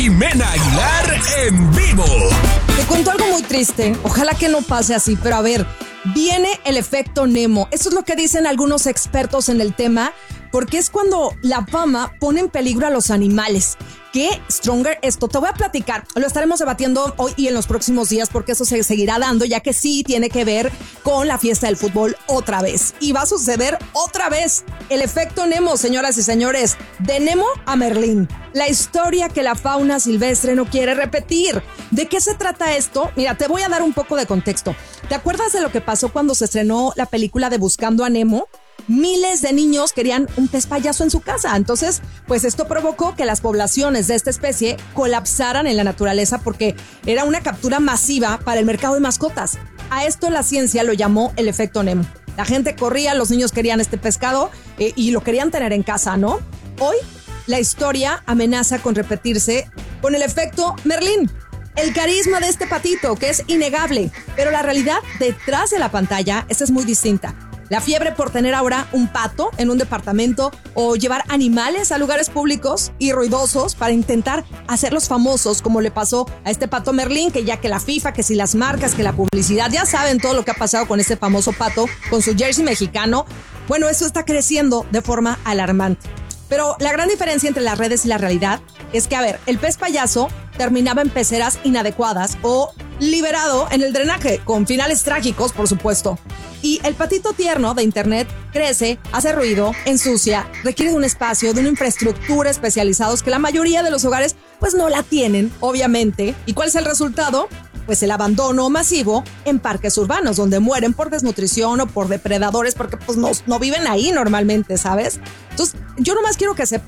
Jimena Aguilar en vivo. Te cuento algo muy triste. Ojalá que no pase así, pero a ver, viene el efecto Nemo. Esto es lo que dicen algunos expertos en el tema, porque es cuando la fama pone en peligro a los animales. ¿Qué stronger esto? Te voy a platicar. Lo estaremos debatiendo hoy y en los próximos días porque eso se seguirá dando, ya que sí tiene que ver con la fiesta del fútbol otra vez. Y va a suceder otra vez. El efecto Nemo, señoras y señores. De Nemo a Merlín. La historia que la fauna silvestre no quiere repetir. ¿De qué se trata esto? Mira, te voy a dar un poco de contexto. ¿Te acuerdas de lo que pasó cuando se estrenó la película de Buscando a Nemo? Miles de niños querían un pez payaso en su casa. Entonces, pues esto provocó que las poblaciones de esta especie colapsaran en la naturaleza porque era una captura masiva para el mercado de mascotas. A esto la ciencia lo llamó el efecto Nemo. La gente corría, los niños querían este pescado y lo querían tener en casa, ¿no? Hoy, la historia amenaza con repetirse con el efecto Merlín. El carisma de este patito, que es innegable, pero la realidad detrás de la pantalla, esta es muy distinta. La fiebre por tener ahora un pato en un departamento o llevar animales a lugares públicos y ruidosos para intentar hacerlos famosos, como le pasó a este pato Merlín, que ya que la FIFA, que si las marcas, que la publicidad, ya saben todo lo que ha pasado con este famoso pato, con su jersey mexicano. Bueno, eso está creciendo de forma alarmante. Pero la gran diferencia entre las redes y la realidad es que, a ver, el pez payaso terminaba en peceras inadecuadas o liberado en el drenaje, con finales trágicos, por supuesto. Y el patito tierno de internet crece, hace ruido, ensucia, requiere de un espacio, de una infraestructura especializados que la mayoría de los hogares pues no la tienen, obviamente. ¿Y cuál es el resultado? Pues el abandono masivo en parques urbanos, donde mueren por desnutrición o por depredadores, porque pues no viven ahí normalmente, ¿sabes? Entonces, yo nomás quiero que sepan